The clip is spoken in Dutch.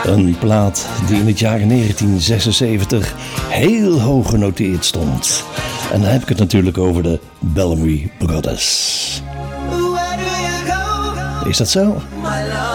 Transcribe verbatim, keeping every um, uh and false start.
Een plaat die in het jaar negentien zesenzeventig heel hoog genoteerd stond. En dan heb ik het natuurlijk over de Bellamy Brothers. Is dat zo?